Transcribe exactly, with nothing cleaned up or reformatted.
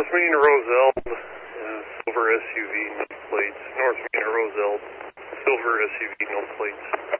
North Main Roselle, uh, silver S U V, no plates. North Main Roselle, silver S U V, no plates.